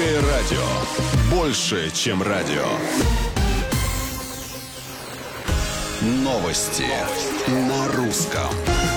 Русское радио. Больше, чем радио. Новости на русском.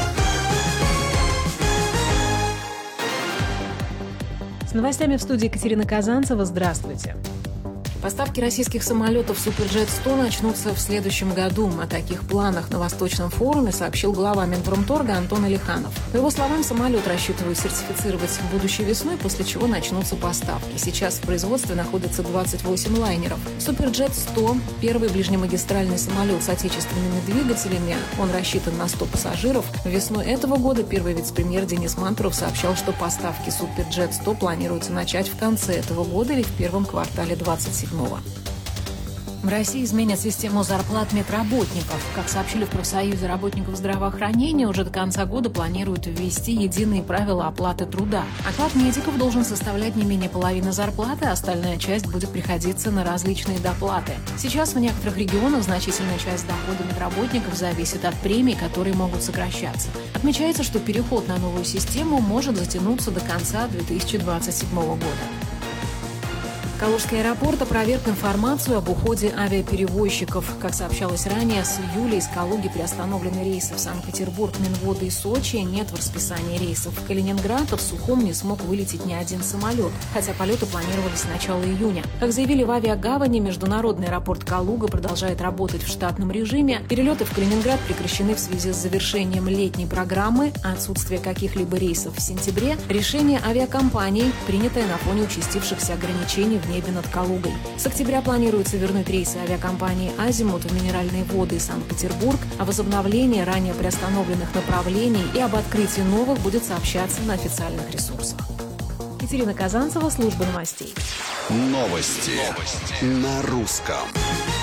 С новостями в студии Екатерина Казанцева. Здравствуйте. Поставки российских самолетов Суперджет-100 начнутся в следующем году. О таких планах на Восточном форуме сообщил глава Минпромторга Антон Алиханов. По его словам, самолет рассчитывают сертифицировать будущей весной, после чего начнутся поставки. Сейчас в производстве находится 28 лайнеров. Суперджет-100 – первый ближнемагистральный самолет с отечественными двигателями. Он рассчитан на 100 пассажиров. Весной этого года первый вице-премьер Денис Мантуров сообщал, что поставки Суперджет-100 планируется начать в конце этого года или в первом квартале 2027. В России изменят систему зарплат медработников. Как сообщили в профсоюзе работников здравоохранения, уже до конца года планируют ввести единые правила оплаты труда. Оклад медиков должен составлять не менее половины зарплаты, а остальная часть будет приходиться на различные доплаты. Сейчас в некоторых регионах значительная часть дохода медработников зависит от премий, которые могут сокращаться. Отмечается, что переход на новую систему может затянуться до конца 2027 года. Калужский аэропорт опроверг информацию об уходе авиаперевозчиков. Как сообщалось ранее, с июля из Калуги приостановлены рейсы в Санкт-Петербург, Минводы и Сочи. Нет в расписании рейсов в Калининград, а в Сухум не смог вылететь ни один самолет, хотя полеты планировались с начала июня. Как заявили в авиагавани, международный аэропорт Калуга продолжает работать в штатном режиме. Перелеты в Калининград прекращены в связи с завершением летней программы, а отсутствие каких-либо рейсов в сентябре – решение авиакомпаний, принятое на фоне участившихся ограничений в небе над Калугой. С октября планируется вернуть рейсы авиакомпании «Азимут» в Минеральные воды и Санкт-Петербург. О возобновлении ранее приостановленных направлений и об открытии новых будет сообщаться на официальных ресурсах. Екатерина Казанцева, служба новостей. Новости на русском.